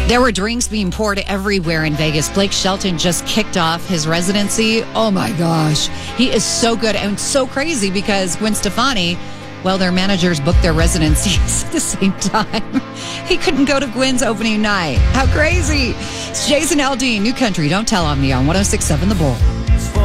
There were drinks being poured everywhere in Vegas. Blake Shelton just kicked off his residency. Oh my gosh. He is so good and so crazy because Gwen Stefani, well, their managers booked their residencies at the same time. He couldn't go to Gwen's opening night. How crazy. It's Jason Aldean, New Country Don't Tell on me on 106.7 The Bull.